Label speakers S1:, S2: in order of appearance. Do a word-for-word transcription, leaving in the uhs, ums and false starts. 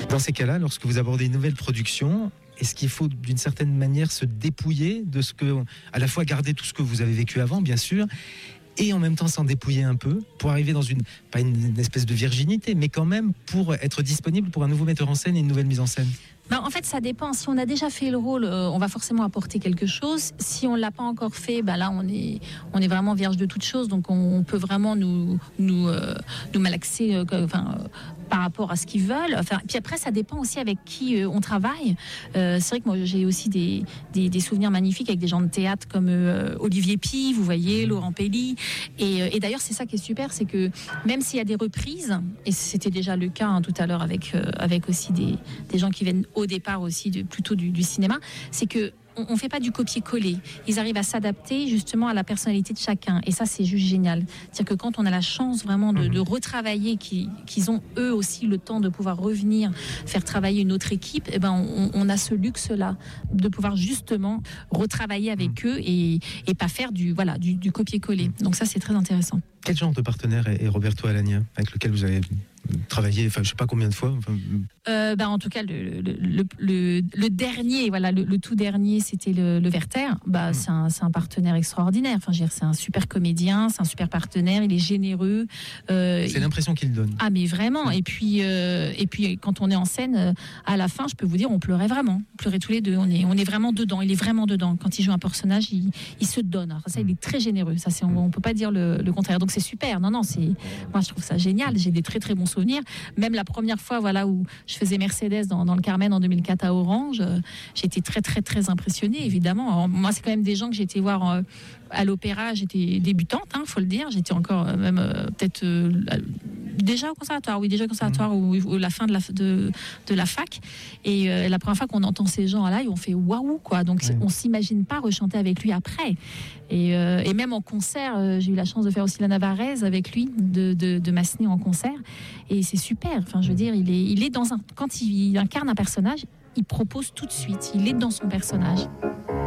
S1: Dans ces cas-là, lorsque vous abordez une nouvelle production, est-ce qu'il faut d'une certaine manière se dépouiller de ce que, à la fois garder tout ce que vous avez vécu avant, bien sûr, et en même temps s'en dépouiller un peu pour arriver dans une, pas une, une espèce de virginité, mais quand même pour être disponible pour un nouveau metteur en scène et une nouvelle mise en scène?
S2: Ben, en fait, ça dépend. Si on a déjà fait le rôle, euh, on va forcément apporter quelque chose. Si on l'a pas encore fait, ben là, on est, on est vraiment vierge de toute chose. Donc, on, on peut vraiment nous, nous, euh, nous malaxer, euh, enfin, euh, par rapport à ce qu'ils veulent. Enfin, puis après, ça dépend aussi avec qui euh, on travaille. Euh, c'est vrai que moi, j'ai aussi des, des, des souvenirs magnifiques avec des gens de théâtre comme euh, Olivier Py, vous voyez, Laurent Pelli. Et, euh, et d'ailleurs, c'est ça qui est super, c'est que même s'il y a des reprises, et c'était déjà le cas hein, tout à l'heure avec, euh, avec aussi des, des gens qui viennent au départ aussi de, plutôt du, du cinéma, c'est que on ne fait pas du copier-coller. Ils arrivent à s'adapter justement à la personnalité de chacun. Et ça, c'est juste génial. C'est-à-dire que quand on a la chance vraiment de, de retravailler, qu'ils, qu'ils ont eux aussi le temps de pouvoir revenir, faire travailler une autre équipe, eh ben on, on a ce luxe-là de pouvoir justement retravailler avec eux et, et pas faire du, voilà, du, du copier-coller. Donc ça, c'est très intéressant.
S1: Quel genre de partenaire est, est Roberto Alagna, avec lequel vous avez travaillé, enfin je sais pas combien de fois enfin...
S2: euh, bah, en tout cas le, le, le, le, le dernier, voilà, le, le tout dernier c'était le, le Werther. Bah, mmh. c'est, un, c'est un partenaire extraordinaire, enfin, je veux dire, c'est un super comédien, c'est un super partenaire, il est généreux, euh,
S1: c'est
S2: il...
S1: l'impression qu'il donne.
S2: Ah mais vraiment, mmh. et, puis, euh, et puis quand on est en scène, euh, à la fin je peux vous dire on pleurait vraiment, on pleurait tous les deux, on est, on est vraiment dedans, il est vraiment dedans, quand il joue un personnage il, il se donne. Alors, ça il est très généreux, ça, c'est, on, on peut pas dire le, le contraire, donc c'est super, non non, c'est, moi je trouve ça génial, j'ai des très très bons souvenirs. Même la première fois, voilà, où je faisais Mercedes dans, dans le Carmen en deux mille quatre à Orange, euh, j'ai été très très très impressionnée, évidemment. Alors, moi, c'est quand même des gens que j'ai été voir euh, à l'opéra. J'étais débutante, hein, faut le dire. J'étais encore euh, même euh, peut-être euh, déjà au conservatoire, oui, déjà au conservatoire mmh. ou, ou la fin de la de, de la fac. Et euh, la première fois qu'on entend ces gens là, on fait waouh quoi. Donc oui. on s'imagine pas rechanter avec lui après. Et, euh, et même en concert, euh, j'ai eu la chance de faire aussi la Navarraise avec lui, de, de, de Massenet en concert. Et c'est super. Enfin, je veux dire, il est, il est dans un, quand il incarne un personnage, il propose tout de suite. Il est dans son personnage.